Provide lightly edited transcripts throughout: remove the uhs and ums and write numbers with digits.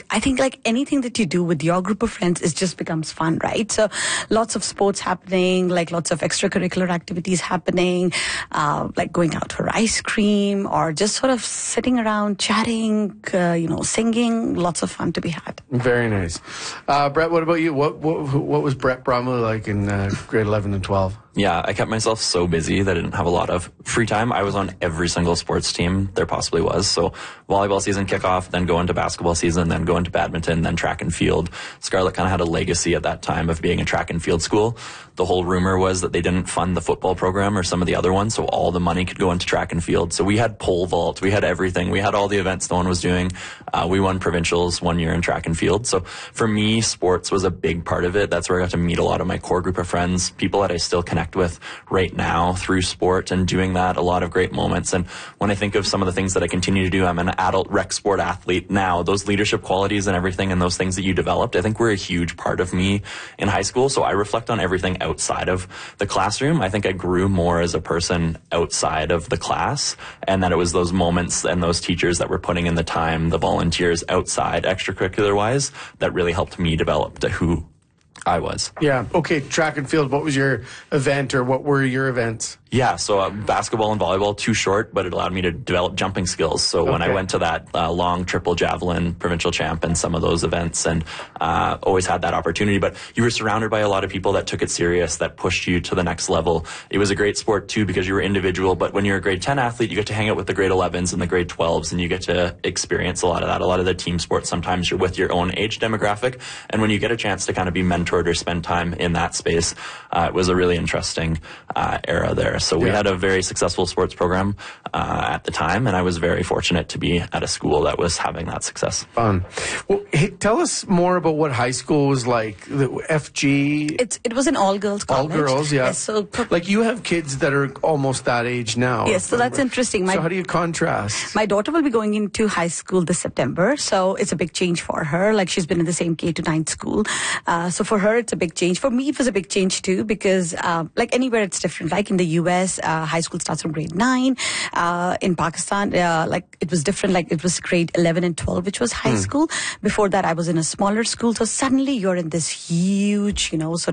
I think like anything that you do with your group of friends, it just becomes fun, right? So lots of sports happening, like lots of extracurricular activities happening, like going out for ice cream or just sort of sitting around chatting, singing, lots of fun to be had. Very nice. Brett, what about you? What was Brett Bromley like in grade 11 and 12? Yeah, I kept myself so busy that I didn't have a lot of free time. I was on every single sports team there possibly was. So volleyball season kickoff, then go into basketball season, then go into badminton, then track and field. Scarlett kind of had a legacy at that time of being a track and field school. The whole rumor was that they didn't fund the football program or some of the other ones, so all the money could go into track and field. So we had pole vault, we had everything. We had all the events no one was doing. We won provincials one year in track and field. So for me, sports was a big part of it. That's where I got to meet a lot of my core group of friends, people that I still connect with right now through sport and doing that, a lot of great moments. And when I think of some of the things that I continue to do, I'm an adult rec sport athlete now. Those leadership qualities and everything and those things that you developed, I think were a huge part of me in high school. So I reflect on everything outside of the classroom. I think I grew more as a person outside of the class, and that it was those moments and those teachers that were putting in the time, the volunteers outside extracurricular wise, that really helped me develop to who I was. Yeah. Okay. Track and field. What was your event, or what were your events? Yeah, so basketball and volleyball, too short, but it allowed me to develop jumping skills. So when I went to that long triple javelin provincial champ and some of those events, and always had that opportunity. But you were surrounded by a lot of people that took it serious, that pushed you to the next level. It was a great sport, too, because you were individual. But when you're a grade 10 athlete, you get to hang out with the grade 11s and the grade 12s, and you get to experience a lot of that. A lot of the team sports, sometimes you're with your own age demographic. And when you get a chance to kind of be mentored or spend time in that space, it was a really interesting era there. So we had a very successful sports program at the time, and I was very fortunate to be at a school that was having that success. Fun. Well, hey, tell us more about what high school was like. The FG. It was an all-girls college. All girls, yeah. Yes, so like you have kids that are almost that age now. Yes, so that's interesting. So how do you contrast? My daughter will be going into high school this September, so it's a big change for her. Like she's been in the same K-9 school. So for her, it's a big change. For me, it was a big change too, because like anywhere it's different. Like in the US, high school starts from grade 9. In Pakistan, like it was different. Like it was grade 11 and 12, which was high school. Before that, I was in a smaller school. So suddenly you're in this huge,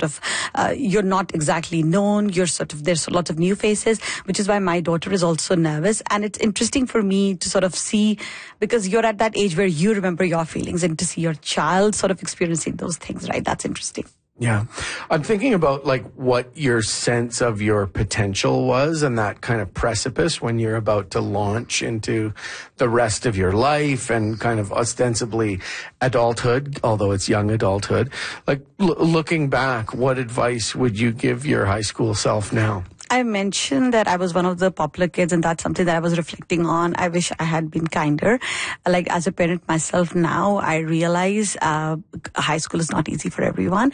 you're not exactly known. There's lots of new faces, which is why my daughter is also nervous. And it's interesting for me to sort of see, because you're at that age where you remember your feelings, and to see your child sort of experiencing those things, right? That's interesting. Yeah. I'm thinking about like what your sense of your potential was and that kind of precipice when you're about to launch into the rest of your life and kind of ostensibly adulthood, although it's young adulthood. Like looking back, what advice would you give your high school self now? I mentioned that I was one of the popular kids, and that's something that I was reflecting on. I wish I had been kinder. Like as a parent myself now, I realize high school is not easy for everyone.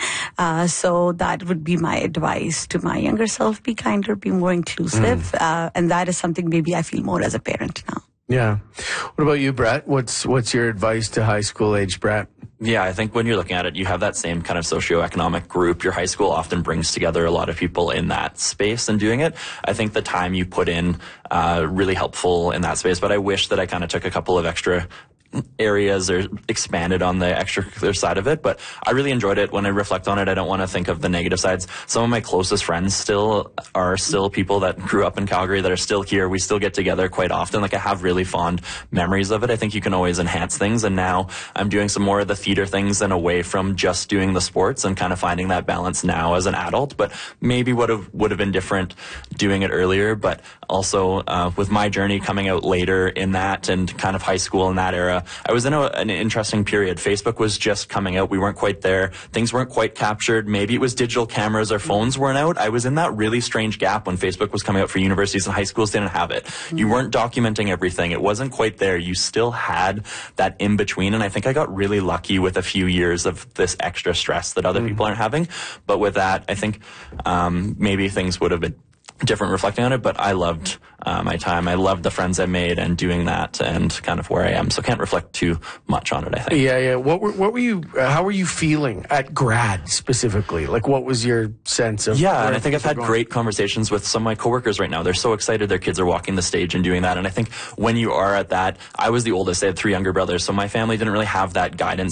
So that would be my advice to my younger self: be kinder, be more inclusive. And that is something maybe I feel more as a parent now. Yeah. What about you, Brett? What's your advice to high school age Brett? Yeah, I think when you're looking at it, you have that same kind of socioeconomic group. Your high school often brings together a lot of people in that space and doing it. I think the time you put in, really helpful in that space. But I wish that I kind of took a couple of extra areas or expanded on the extracurricular side of it, but I really enjoyed it. When I reflect on it, I don't want to think of the negative sides. Some of my closest friends still people that grew up in Calgary that are still here. We still get together quite often. Like I have really fond memories of it. I think you can always enhance things, and now I'm doing some more of the theater things and away from just doing the sports and kind of finding that balance now as an adult, but maybe would have been different doing it earlier. But also with my journey coming out later in that and kind of high school in that era, I was in an interesting period. Facebook was just coming out. We weren't quite there. Things weren't quite captured. Maybe it was digital cameras. Our phones weren't out. I was in that really strange gap when Facebook was coming out for universities, and high schools didn't have it. You weren't documenting everything. It wasn't quite there. You still had that in between. And I think I got really lucky with a few years of this extra stress that other people aren't having. But with that, I think maybe things would have been different reflecting on it, but I loved my time. I loved the friends I made and doing that and kind of where I am. So can't reflect too much on it, I think. Yeah. What were you, how were you feeling at grad specifically? Like what was your sense of? Yeah, and I think I've had great conversations with some of my coworkers right now. They're so excited their kids are walking the stage and doing that. And I think when you are at that, I was the oldest. I had 3 younger brothers, so my family didn't really have that guidance